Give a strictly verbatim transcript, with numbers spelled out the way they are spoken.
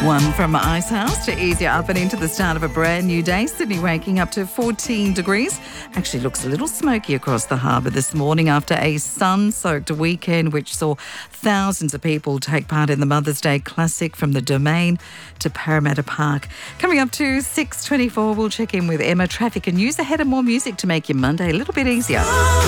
One from Icehouse to ease you up and into the start of a brand new day. Sydney waking up to fourteen degrees. Actually looks a little smoky across the harbour this morning after a sun-soaked weekend which saw thousands of people take part in the Mother's Day Classic from the Domain to Parramatta Park. Coming up to six twenty-four, we'll check in with Emma. Traffic and news ahead, and more music to make your Monday a little bit easier.